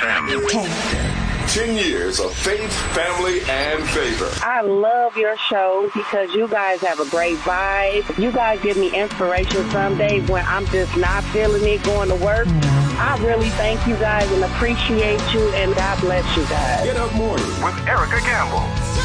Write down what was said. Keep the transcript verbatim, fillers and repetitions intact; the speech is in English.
M. Ten years of faith, family, and favor. I love your show because you guys have a great vibe. You guys give me inspiration some days when I'm just not feeling it going to work. I really thank you guys and appreciate you, and God bless you guys. Get Up Morning with Erica Campbell.